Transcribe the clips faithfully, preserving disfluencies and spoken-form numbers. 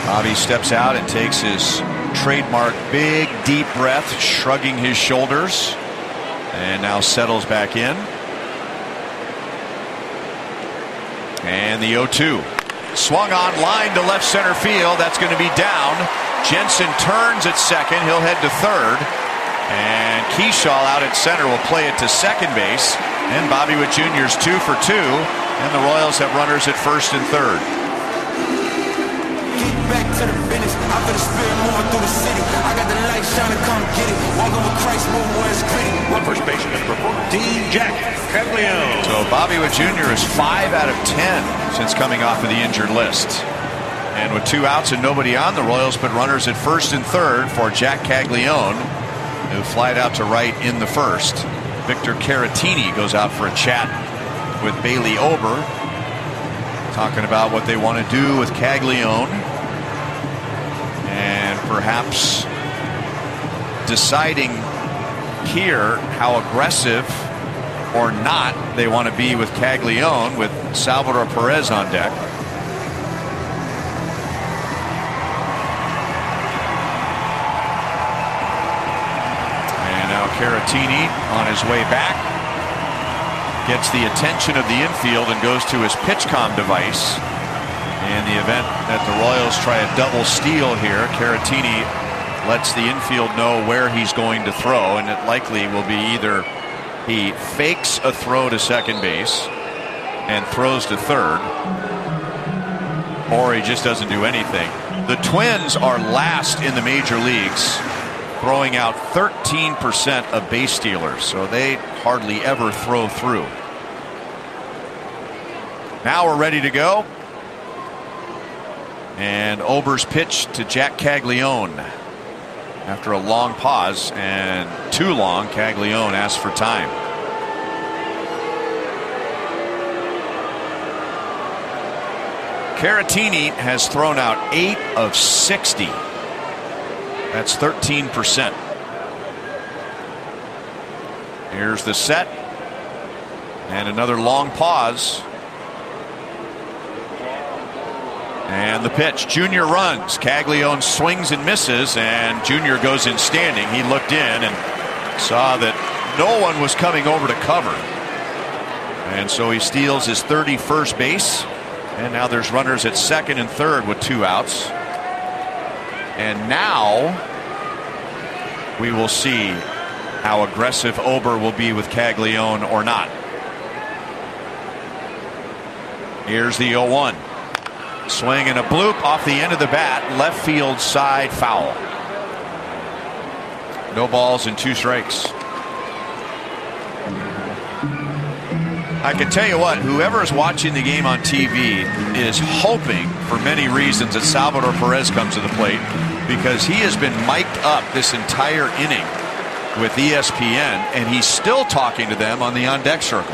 Bobby steps out and takes his trademark big deep breath, shrugging his shoulders, and now settles back in. And the oh two swung on line to left center field. That's going to be down. Jensen turns at second. He'll head to third, and Keyshaw out at center will play it to second base. And Bobby Witt Junior is two for two, and the Royals have runners at first and third. Back to the business. I feel the spirit moving through the city. I got the light shining, come get it. Walking with Christ, moving where it's gritty. First baseman number fourteen, Jack Caglianone. So Bobby Witt Junior is five out of ten since coming off of the injured list. And with two outs and nobody on, the Royals put runners at first and third for Jack Caglianone, who flied out to right in the first. Victor Caratini goes out for a chat with Bailey Ober, talking about what they want to do with Caglianone, and perhaps deciding here how aggressive or not they want to be with Caglianone, with Salvador Perez on deck. And now Caratini on his way back gets the attention of the infield and goes to his PitchCom device. In the event that the Royals try a double steal here, Caratini lets the infield know where he's going to throw, and it likely will be either he fakes a throw to second base and throws to third, or he just doesn't do anything. The Twins are last in the major leagues, throwing out thirteen percent of base stealers, so they hardly ever throw through. Now we're ready to go. And Ober's pitch to Jack Caglianone. After a long pause, and too long, Caglianone asks for time. Caratini has thrown out eight of sixty. That's thirteen percent. Here's the set. And another long pause. And the pitch. Junior runs. Caglianone swings and misses, and Junior goes in standing. He looked in and saw that no one was coming over to cover. And so he steals his thirty-first base. And now there's runners at second and third with two outs. And now we will see how aggressive Ober will be with Caglianone or not. Here's the oh one. Swing and a bloop off the end of the bat, left field side foul. No balls and two strikes. I can tell you what, whoever is watching the game on T V is hoping for many reasons that Salvador Perez comes to the plate, because he has been mic'd up this entire inning with E S P N, and he's still talking to them on the on-deck circle.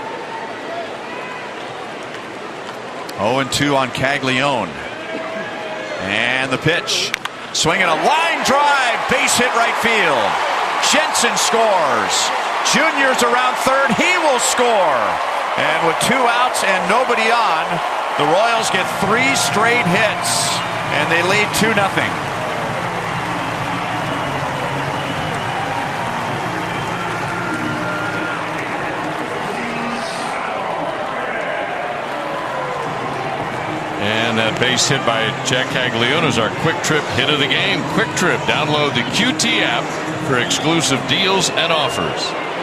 oh and two on Caglianone. And the pitch. Swinging a line drive. Base hit right field. Jensen scores. Junior's around third. He will score. And with two outs and nobody on, the Royals get three straight hits. And they lead two nothing. And that base hit by Jack Caglianone is our Quick Trip hit of the game. Quick Trip. Download the Q T app for exclusive deals and offers.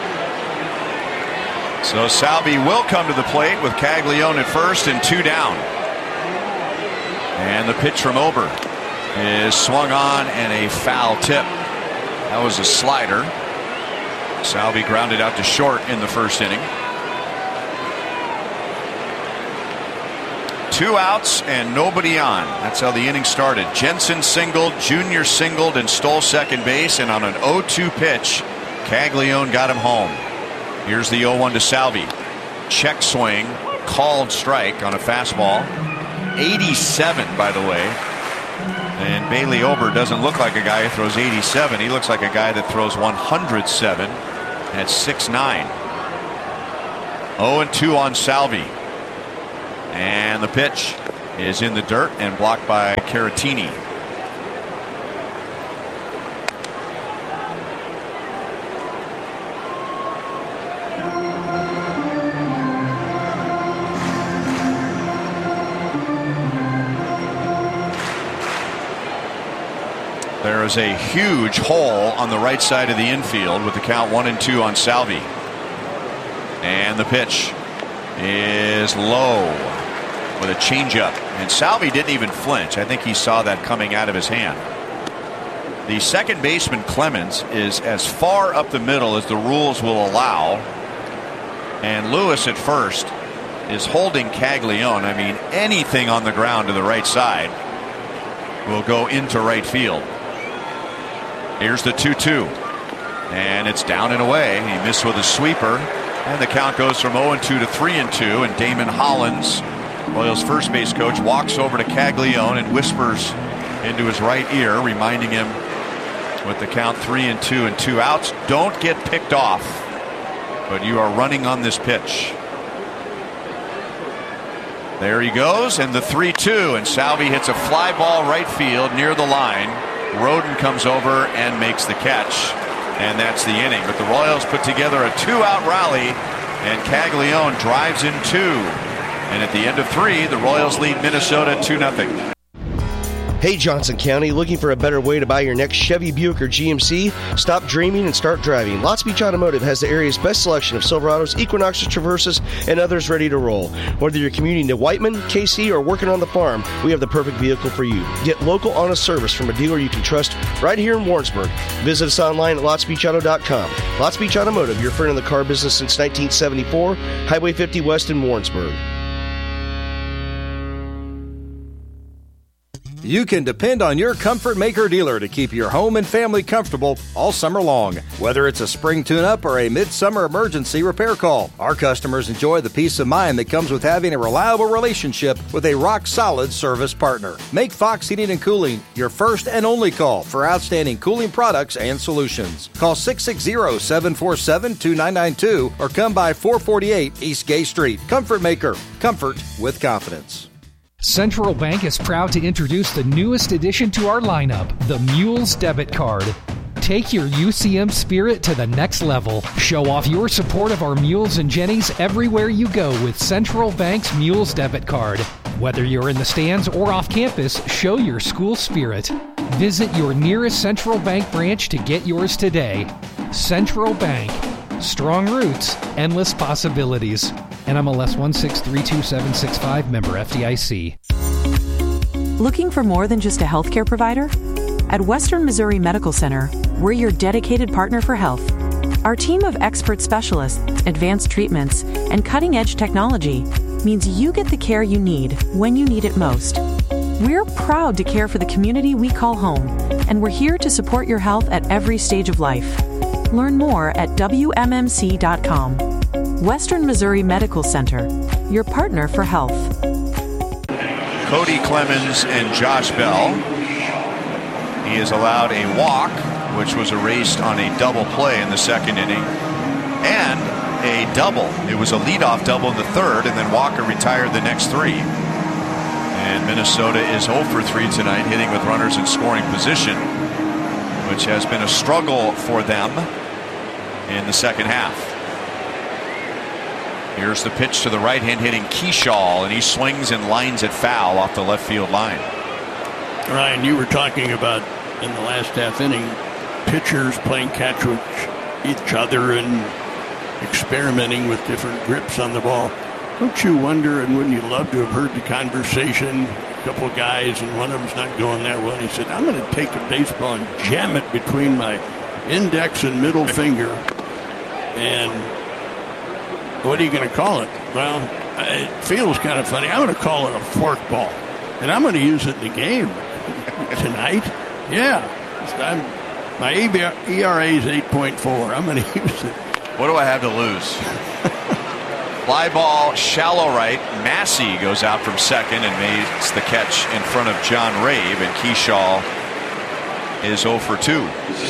So Salvi will come to the plate with Caglianone at first and two down. And the pitch from Ober is swung on and a foul tip. That was a slider. Salvi grounded out to short in the first inning. Two outs and nobody on. That's how the inning started. Jensen singled, Junior singled and stole second base, and on an oh two pitch, Caglianone got him home. Here's the oh one to Salvi. Check swing, called strike on a fastball. eighty-seven, by the way. And Bailey Ober doesn't look like a guy who throws eighty-seven. He looks like a guy that throws one hundred seven at six nine. oh and two on Salvi. And the pitch. is in the dirt and blocked by Caratini. There is a huge hole on the right side of the infield with the count one and two on Salvi. And the pitch is low with a changeup. And Salvi didn't even flinch. I think he saw that coming out of his hand. The second baseman, Clemens, is as far up the middle as the rules will allow. And Lewis at first is holding Caglione. I mean, anything on the ground to the right side will go into right field. Here's the two two. And it's down and away. He missed with a sweeper. And the count goes from oh and two to three and two. And Damon Hollins, Royals first base coach, walks over to Caglione and whispers into his right ear, reminding him with the count three and two and two outs, don't get picked off, but you are running on this pitch. There he goes, and the three two, and Salvi hits a fly ball right field near the line. Roden comes over and makes the catch, and that's the inning. But the Royals put together a two-out rally, and Caglione drives in two. And at the end of three, the Royals lead Minnesota two nothing. Hey, Johnson County, looking for a better way to buy your next Chevy, Buick, or G M C? Stop dreaming and start driving. Lots Beach Automotive has the area's best selection of Silverados, Equinoxes, Traverses, and others ready to roll. Whether you're commuting to Whiteman, K C, or working on the farm, we have the perfect vehicle for you. Get local, honest service from a dealer you can trust right here in Warrensburg. Visit us online at lots beach auto dot com. Lots Beach Automotive, your friend in the car business since nineteen seventy-four, Highway fifty West in Warrensburg. You can depend on your Comfort Maker dealer to keep your home and family comfortable all summer long. Whether it's a spring tune-up or a midsummer emergency repair call, our customers enjoy the peace of mind that comes with having a reliable relationship with a rock-solid service partner. Make Fox Heating and Cooling your first and only call for outstanding cooling products and solutions. Call six six zero, seven four seven, two nine nine two or come by four forty-eight East Gay Street. Comfort Maker. Comfort with confidence. Central Bank is proud to introduce the newest addition to our lineup, the Mules Debit Card. Take your U C M spirit to the next level. Show off your support of our Mules and Jennies everywhere you go with Central Bank's Mules Debit Card. Whether you're in the stands or off campus, show your school spirit. Visit your nearest Central Bank branch to get yours today. Central Bank. Strong roots, endless possibilities. N M L S one six three two seven six five, member F D I C. Looking for more than just a healthcare provider? At Western Missouri Medical Center, we're your dedicated partner for health. Our team of expert specialists, advanced treatments, and cutting-edge technology means you get the care you need when you need it most. We're proud to care for the community we call home, and we're here to support your health at every stage of life. Learn more at W M M C dot com. Western Missouri Medical Center, your partner for health. Cody Clemens and Josh Bell. He is allowed a walk, which was erased on a double play in the second inning, and a double. It was a leadoff double in the third, and then Walker retired the next three. And Minnesota is oh for three tonight, hitting with runners in scoring position, which has been a struggle for them in the second half. Here's the pitch to the right-hand hitting Keyshaw, and he swings and lines it foul off the left field line. Ryan, you were talking about in the last half inning, pitchers playing catch with each other and experimenting with different grips on the ball. Don't you wonder, and wouldn't you love to have heard the conversation, a couple of guys, and one of them's not going that well, and he said, I'm going to take a baseball and jam it between my index and middle finger, and what are you going to call it? Well, it feels kind of funny. I'm going to call it a fork ball, and I'm going to use it in the game tonight. Yeah. I'm, my E R A is eight point four. I'm going to use it. What do I have to lose? Fly ball, shallow right. Massey goes out from second and makes the catch in front of John Rave, and Keyshaw is oh for two.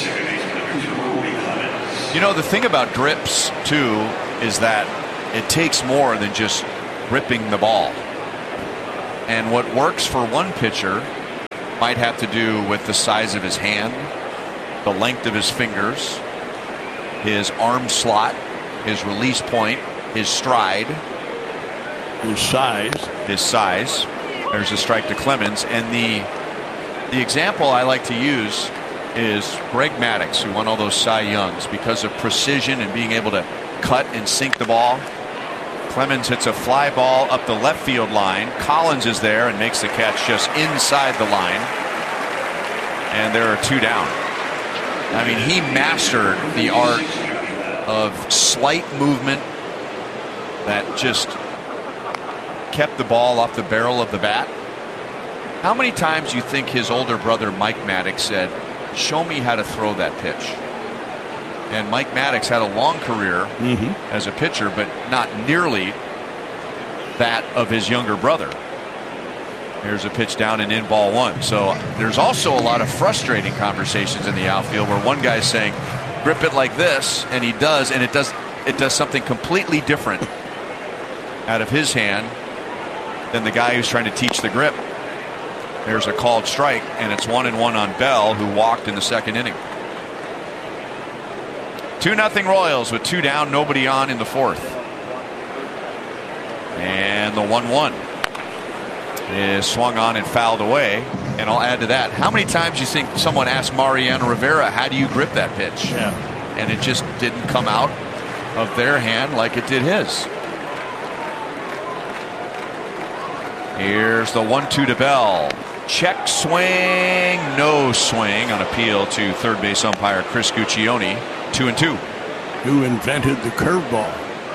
You know, the thing about grips, too, is that it takes more than just gripping the ball. And what works for one pitcher might have to do with the size of his hand, the length of his fingers, his arm slot, his release point, his stride, his size. His size. There's a strike to Clemens. And the the example I like to use is Greg Maddux, who won all those Cy Youngs because of precision and being able to cut and sink the ball. Clemens hits a fly ball up the left field line. Collins is there and makes the catch just inside the line. And there are two down. I mean, he mastered the art of slight movement that just kept the ball off the barrel of the bat. How many times do you think his older brother Mike Maddux said, "Show me how to throw that pitch"? And Mike Maddux had a long career mm-hmm. as a pitcher, but not nearly that of his younger brother. Here's a pitch down and in, ball one. So there's also a lot of frustrating conversations in the outfield where one guy's saying, "Grip it like this," and he does, and it does it does something completely different out of his hand than the guy who's trying to teach the grip. There's a called strike, and it's one and one on Bell, who walked in the second inning. Two nothing Royals with two down, nobody on in the fourth. And the one one is swung on and fouled away. And I'll add to that, how many times do you think someone asked Mariano Rivera, how do you grip that pitch? Yeah. And it just didn't come out of their hand like it did his. Here's the one two to Bell. Check swing, no swing on appeal to third base umpire Chris Guccione. Two and two. Who invented the curveball?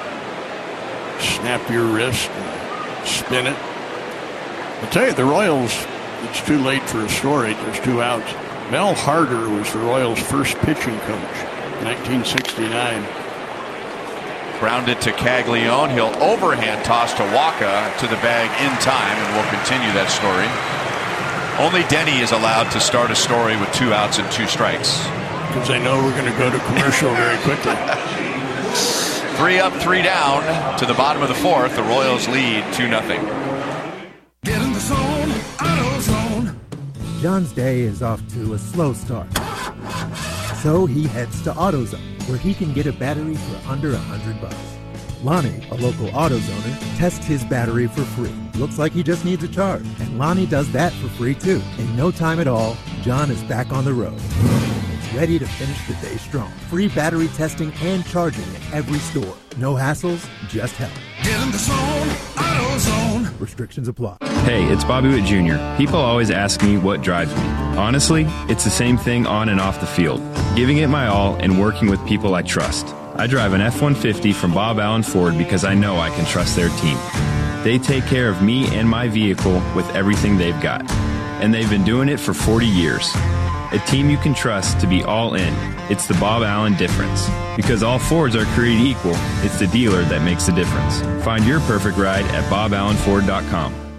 Snap your wrist and spin it. I'll tell you, the Royals, it's too late for a story. There's two outs. Mel Harder was the Royals' first pitching coach, nineteen sixty-nine. Grounded to Caglione. He'll overhand toss to Waka to the bag in time, and we'll continue that story. Only Denny is allowed to start a story with two outs and two strikes. Because I know we're going to go to commercial very quickly. Three up, three down to the bottom of the fourth. The Royals lead two nothing. Get in the zone, AutoZone. John's day is off to a slow start. So he heads to AutoZone, where he can get a battery for under a hundred bucks. Lonnie, a local AutoZoner, tests his battery for free. Looks like he just needs a charge. And Lonnie does that for free too. In no time at all, John is back on the road. Ready to finish the day strong. Free battery testing and charging at every store. No hassles, just help. Get in the zone, AutoZone. Restrictions apply. Hey, it's Bobby Witt Junior People always ask me what drives me. Honestly, it's the same thing on and off the field. Giving it my all and working with people I trust. I drive an F one fifty from Bob Allen Ford because I know I can trust their team. They take care of me and my vehicle with everything they've got. And they've been doing it for forty years. A team you can trust to be all in. It's the Bob Allen difference. Because all Fords are created equal, it's the dealer that makes the difference. Find your perfect ride at bob allen ford dot com.